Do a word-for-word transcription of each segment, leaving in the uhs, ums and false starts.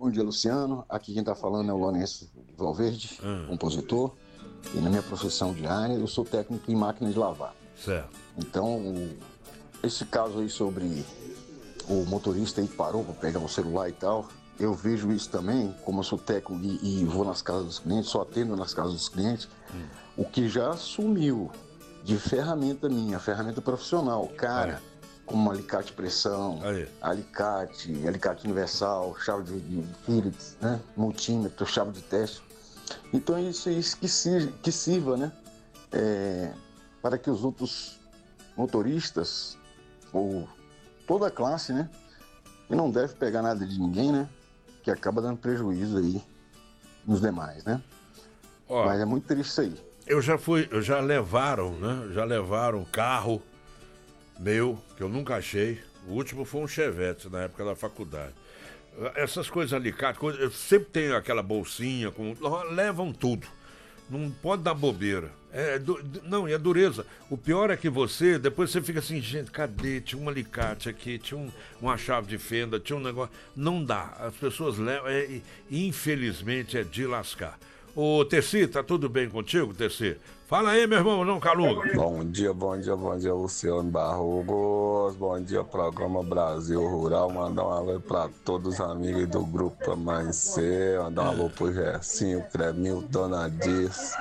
bom dia, Luciano. Aqui quem está falando é o Lourenço Valverde, hum. compositor. E na minha profissão diária, eu sou técnico em máquina de lavar. Certo. Então, esse caso aí sobre o motorista aí que parou para pegar o celular e tal, eu vejo isso também, como eu sou técnico e, e vou nas casas dos clientes, só atendo nas casas dos clientes, hum. o que já sumiu de ferramenta minha, ferramenta profissional, cara, aí. como alicate pressão, aí. alicate, alicate universal, chave de, de Phillips, né? multímetro, chave de teste. Então isso, isso que, sirva, que sirva, né? É, para que os outros motoristas, ou toda a classe, né? E não deve pegar nada de ninguém, né? Que acaba dando prejuízo aí nos demais, né? Ó, mas é muito triste isso aí. Eu já fui, eu já levaram, né? Já levaram carro meu, que eu nunca achei. O último foi um Chevette na época da faculdade. Essas coisas alicate, coisa, eu sempre tenho aquela bolsinha, com, levam tudo. Não pode dar bobeira. É, du, não, é dureza. O pior é que você, depois você fica assim, gente, cadê? Tinha um alicate aqui, tinha um, uma chave de fenda, tinha um negócio. Não dá. As pessoas levam, é, infelizmente é de lascar. Ô, Tessi, tá tudo bem contigo, Tessi? Fala aí, meu irmão, não calunga. Bom dia, bom dia, bom dia, Luciano Barrogos. Bom dia, programa Brasil Rural. Mandar um alô pra todos os amigos do Grupo Amanhecer. Mandar um alô pro Gercinho, Cremil, Dona Diz,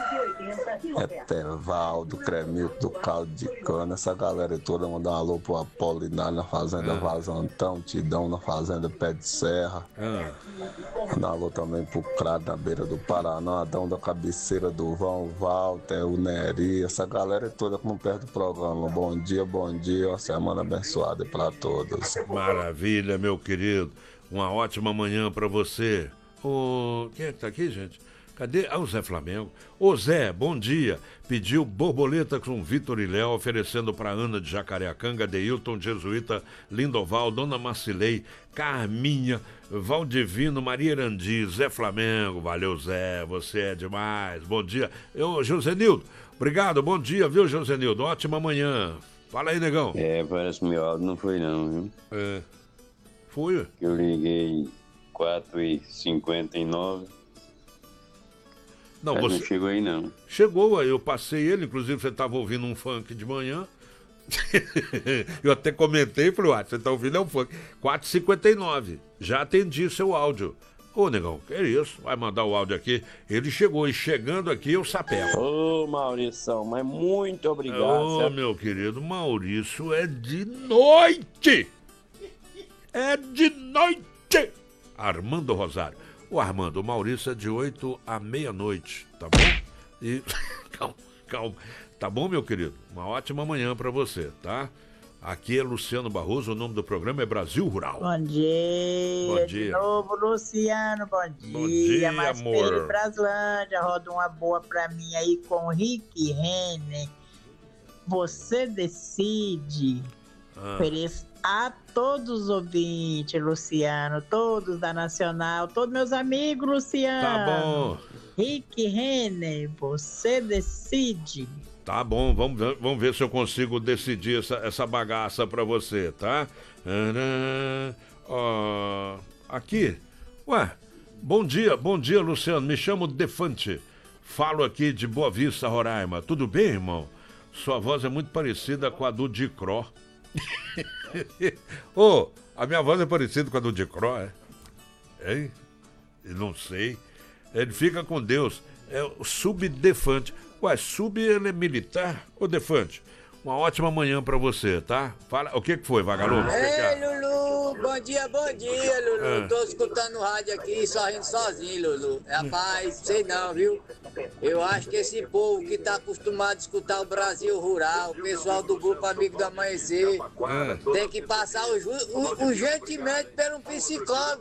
Etevaldo, Cremil do Caldo de Cana. Essa galera toda. Mandar um alô pro Apolinário na Fazenda ah. Vazantão, Tidão na Fazenda Pé de Serra. Ah. Mandar um alô também pro Crado na beira do Paraná, Adão da cabeceira do Vão, Walter, o Neri, essa galera toda como perto do programa. Bom dia, bom dia, uma semana abençoada para todos. Maravilha, meu querido. Uma ótima manhã para você. Ô, quem é que tá aqui, gente? Cadê? Ah, o Zé Flamengo. Ô Zé, bom dia. Pediu borboleta com Vitor e Léo, oferecendo para Ana de Jacareacanga, Deilton, Jesuíta, Lindoval, Dona Marcilei, Carminha, Valdivino, Maria Erandi, Zé Flamengo. Valeu, Zé, você é demais. Bom dia. Eu, Josenildo, obrigado, bom dia, viu, Josenildo? Ótima manhã. Fala aí, negão. É, parece que meu áudio não foi não, viu? É. Foi? Eu liguei quatro e cinquenta e nove. Não, Mas você... não chegou aí, não. Chegou, eu passei ele, inclusive você estava ouvindo um funk de manhã. Eu até comentei, falei, ah, você está ouvindo é um funk. quatro e cinquenta e nove, já atendi seu áudio. Ô, negão, que é isso? Vai mandar o áudio aqui. Ele chegou, e chegando aqui eu sapeco. Ô, Maurição, mas muito obrigado. Ô, certo? meu querido Maurício, é de noite! É de noite! Armando Rosário. O Armando, o Maurício é de oito à meia-noite, tá bom? E calma, calma. Tá bom, meu querido? Uma ótima manhã pra você, tá? Aqui é Luciano Barroso, o nome do programa é Brasil Rural. Bom dia. Bom dia. De novo, Luciano, bom dia. Bom dia, mais amor. Braslândia, roda uma boa pra mim aí com o Rick Renner. Você decide. Ah. Ofereço a todos os ouvintes, Luciano, todos da Nacional, todos meus amigos, Luciano. Tá bom. Rick Renner, você decide. Tá bom, vamos ver, vamos ver se eu consigo decidir essa, essa bagaça pra você, tá? Tcharam, ó, aqui, ué, bom dia, bom dia, Luciano, me chamo Defante, falo aqui de Boa Vista, Roraima, tudo bem, irmão? Sua voz é muito parecida com a do Dicró. Ô, oh, a minha voz é parecida com a do Dicró, é? Hein? Eu não sei. Ele fica com Deus. É o Subdefante. Ué, Sub ele é militar? Ô, Defante, uma ótima manhã pra você, tá? Fala, o que que foi, vagalume? Ei, Lulu, bom dia, bom dia, Lulu. Ah. Tô escutando o rádio aqui, só rindo sozinho, Lulu. Rapaz, sei não, viu? Eu acho que esse povo que tá acostumado a escutar o Brasil Rural, o pessoal do Grupo Amigo do Amanhecer, ah. tem que passar urgentemente por um psicólogo.